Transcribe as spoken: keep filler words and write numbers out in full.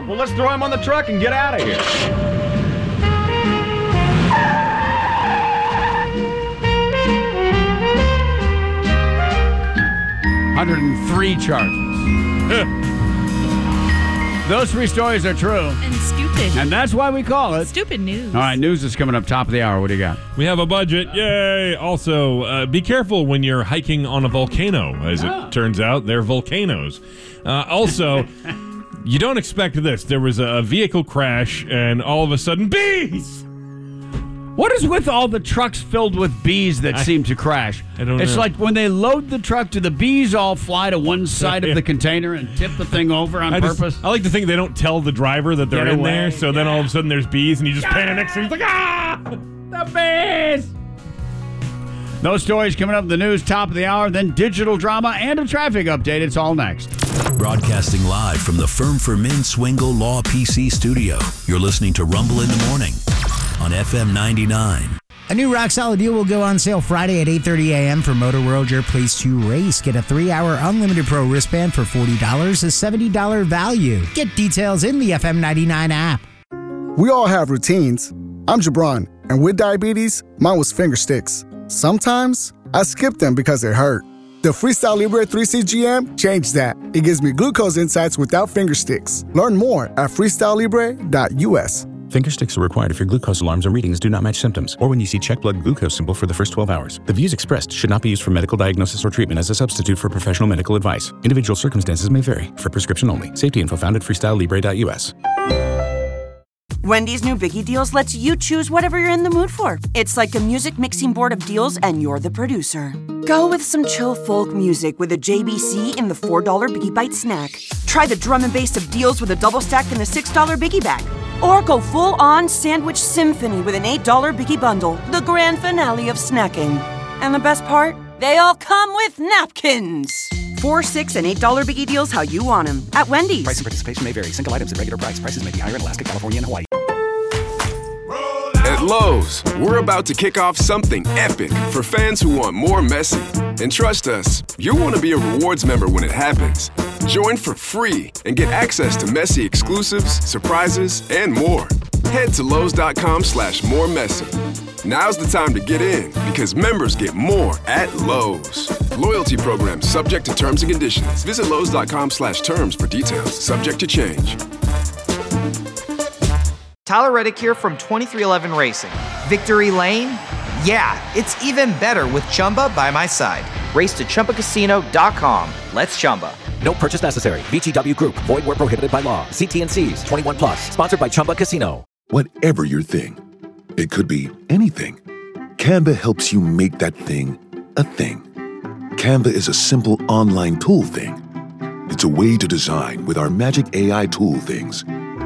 out. Well, let's throw him on the truck and get out of here. one hundred three charges. Those three stories are true. And stupid. And that's why we call it Stupid news. All right, news is coming up top of the hour. What do you got? We have a budget. Yay. Also, uh, be careful when you're hiking on a volcano. As Oh. it turns out, they're volcanoes. Uh, also, you don't expect this. There was a vehicle crash, and all of a sudden, bees! What is with all the trucks filled with bees that I, seem to crash? I don't it's know. like when they load the truck, do the bees all fly to one side of the container and tip the thing over on I just- purpose? I like to think they don't tell the driver that they're Get in away, there, so then yeah. all of a sudden there's bees, and he just panics, and he's like, ah! The bees! Those stories coming up in the news, top of the hour, then digital drama and a traffic update. It's all next. Broadcasting live from the Firm for Men Swingle Law P C studio. You're listening to Rumble in the Morning on F M ninety-nine. A new rock solid deal will go on sale Friday at eight thirty a.m. for Motor World, your place to race. Get a three-hour unlimited pro wristband for forty dollars, a seventy dollars value. Get details in the F M ninety-nine app. We all have routines. I'm Jabron, and with diabetes, mine was finger sticks. Sometimes I skip them because it hurt. The Freestyle Libre three C G M changed that. It gives me glucose insights without finger sticks. Learn more at freestyle libre dot u s. Finger sticks are required if your glucose alarms or readings do not match symptoms, or when you see check blood glucose symbol for the first twelve hours. The views expressed should not be used for medical diagnosis or treatment as a substitute for professional medical advice. Individual circumstances may vary. For prescription only. Safety info found at freestyle libre dot u s. Wendy's new Biggie Deals lets you choose whatever you're in the mood for. It's like a music mixing board of deals, and you're the producer. Go with some chill folk music with a J B C in the four dollar Biggie Bite snack. Try the drum and bass of deals with a double stack in the six dollar Biggie Bag. Or go full-on sandwich symphony with an eight dollar Biggie Bundle, the grand finale of snacking. And the best part? They all come with napkins. Four, six, and eight dollar Biggie Deals how you want them at Wendy's. Price and participation may vary. Single items at regular price. Prices may be higher in Alaska, California, and Hawaii. At Lowe's, we're about to kick off something epic for fans who want more messy. And trust us, you'll want to be a rewards member when it happens. Join for free and get access to messy exclusives, surprises, and more. Head to Lowe's.com slash more messy. Now's the time to get in because members get more at Lowe's. Loyalty program subject to terms and conditions. Visit Lowe's.com slash terms for details. Subject to change. Tyler Reddick here from twenty-three eleven Racing. Victory Lane? Yeah, it's even better with Chumba by my side. Race to Chumba Casino dot com. Let's Chumba. No purchase necessary. V G W Group. Void where prohibited by law. See T N Cs. twenty-one plus. Sponsored by Chumba Casino. Whatever your thing, it could be anything. Canva helps you make that thing a thing. Canva is a simple online tool thing. It's a way to design with our magic A I tool things